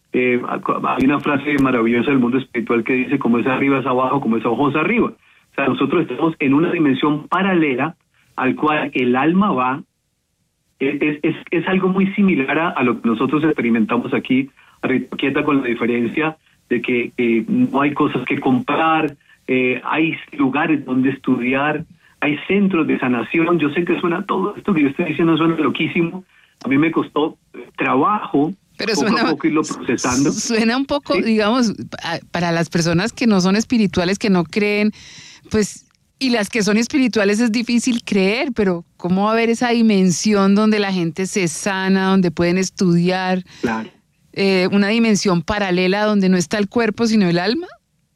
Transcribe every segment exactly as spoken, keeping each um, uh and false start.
Eh, hay una frase maravillosa del mundo espiritual que dice, como es arriba es abajo, como es abajo es arriba. O sea, nosotros estamos en una dimensión paralela al cual el alma va. Es, es, es algo muy similar a, a lo que nosotros experimentamos aquí, Quieta, con la diferencia de que eh, no hay cosas que comprar, eh, hay lugares donde estudiar, hay centros de sanación. Yo sé que suena todo esto que yo estoy diciendo, suena loquísimo. A mí me costó trabajo, pero poco suena, a poco irlo procesando. Suena un poco, ¿Sí? digamos, para las personas que no son espirituales, que no creen, pues... Y las que son espirituales es difícil creer, pero ¿cómo va a haber esa dimensión donde la gente se sana, donde pueden estudiar? Claro. Eh, una dimensión paralela donde no está el cuerpo, sino el alma.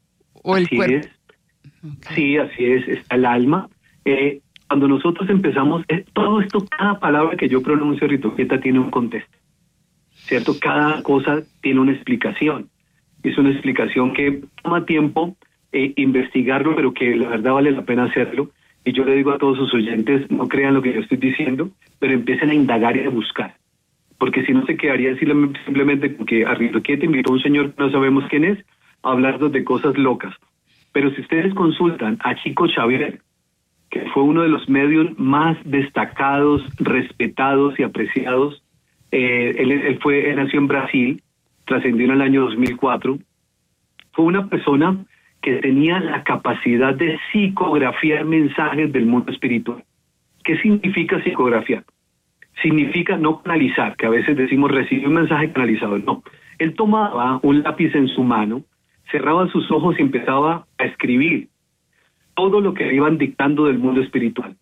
¿O el así cuerpo? Es. Okay. Sí, así es, está el alma. Eh, cuando nosotros empezamos, eh, todo esto, cada palabra que yo pronuncio, Rito Quieta, tiene un contexto, ¿cierto? Cada cosa tiene una explicación. Es una explicación que toma tiempo Eh, investigarlo, pero que la verdad vale la pena hacerlo. Y yo le digo a todos sus oyentes, no crean lo que yo estoy diciendo, pero empiecen a indagar y a buscar. Porque si no se quedaría simplemente porque a Rito Quieta invitó a un señor que no sabemos quién es, a hablarnos de cosas locas. Pero si ustedes consultan a Chico Xavier, que fue uno de los medios más destacados, respetados y apreciados, eh, él, él, fue, él nació en Brasil, trascendió en el año dos mil cuatro, fue una persona que tenía la capacidad de psicografiar mensajes del mundo espiritual. ¿Qué significa psicografiar? Significa no canalizar, que a veces decimos recibir un mensaje canalizado. No, él tomaba un lápiz en su mano, cerraba sus ojos y empezaba a escribir todo lo que le iban dictando del mundo espiritual.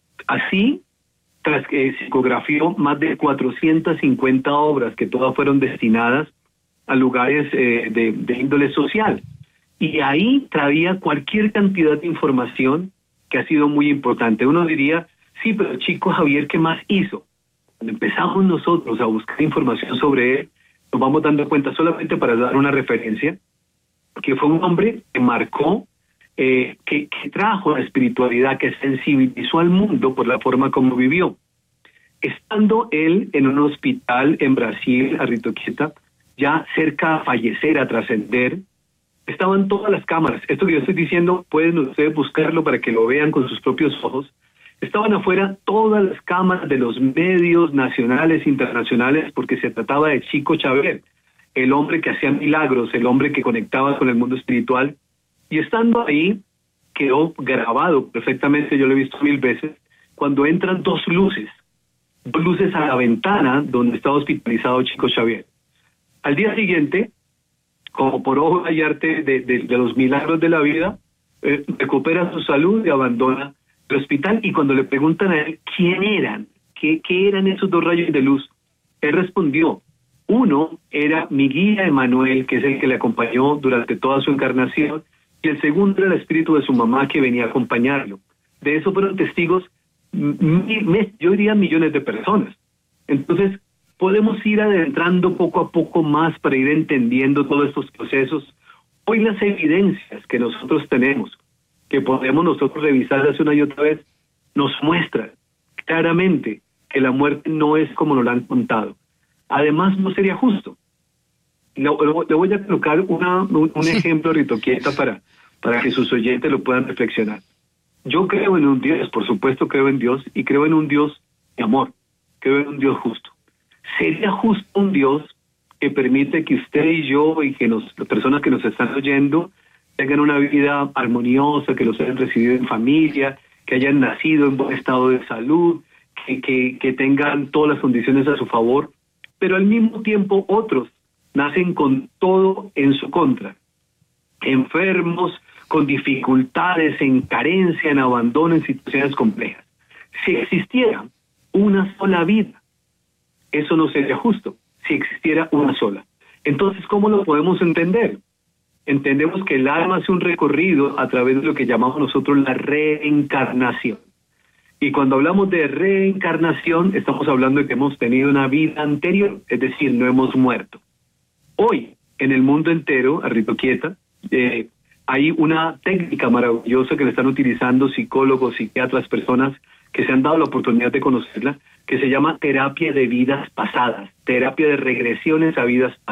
Así, tras que psicografió más de cuatrocientas cincuenta obras, que todas fueron destinadas a lugares eh, de, de índole social. Y ahí traía cualquier cantidad de información que ha sido muy importante. Uno diría, sí, pero Chico Xavier, ¿qué más hizo? Cuando empezamos nosotros a buscar información sobre él, nos vamos dando cuenta, solamente para dar una referencia, que fue un hombre que marcó, eh, que, que trajo la espiritualidad, que sensibilizó al mundo por la forma como vivió. Estando él en un hospital en Brasil, a Rito Quieta, ya cerca a fallecer, a trascender, estaban todas las cámaras. Esto que yo estoy diciendo, pueden ustedes buscarlo para que lo vean con sus propios ojos. Estaban afuera todas las cámaras de los medios nacionales e internacionales, porque se trataba de Chico Xavier, el hombre que hacía milagros, el hombre que conectaba con el mundo espiritual. Y estando ahí, quedó grabado perfectamente, yo lo he visto mil veces, cuando entran dos luces, dos luces a la ventana donde estaba hospitalizado Chico Xavier. Al día siguiente, como por obra y arte de, de, de los milagros de la vida, eh, recupera su salud y abandona el hospital. Y cuando le preguntan a él quién eran, qué, qué eran esos dos rayos de luz, él respondió, uno era mi guía Emanuel, que es el que le acompañó durante toda su encarnación, y el segundo era el espíritu de su mamá que venía a acompañarlo. De eso fueron testigos, mi, yo diría millones de personas. Entonces, podemos ir adentrando poco a poco más para ir entendiendo todos estos procesos. Hoy las evidencias que nosotros tenemos, que podemos nosotros revisarlas una y otra vez, nos muestran claramente que la muerte no es como nos la han contado. Además, no sería justo. Le, le voy a colocar una, un, un ejemplo, Rito Quieta, para, para que sus oyentes lo puedan reflexionar. Yo creo en un Dios, por supuesto creo en Dios, y creo en un Dios de amor, creo en un Dios justo. ¿Sería justo un Dios que permite que usted y yo y que nos, las personas que nos están oyendo tengan una vida armoniosa, que los hayan recibido en familia, que hayan nacido en buen estado de salud, que, que, que tengan todas las condiciones a su favor, pero al mismo tiempo otros nacen con todo en su contra, enfermos, con dificultades, en carencia, en abandono, en situaciones complejas? Si existiera una sola vida, eso no sería justo, si existiera una sola. Entonces, ¿cómo lo podemos entender? Entendemos que el alma hace un recorrido a través de lo que llamamos nosotros la reencarnación. Y cuando hablamos de reencarnación, estamos hablando de que hemos tenido una vida anterior, es decir, no hemos muerto. Hoy, en el mundo entero, a Rito Quieta, eh, hay una técnica maravillosa que le están utilizando psicólogos, psiquiatras, personas que se han dado la oportunidad de conocerla, que se llama terapia de vidas pasadas, terapia de regresiones a vidas pasadas.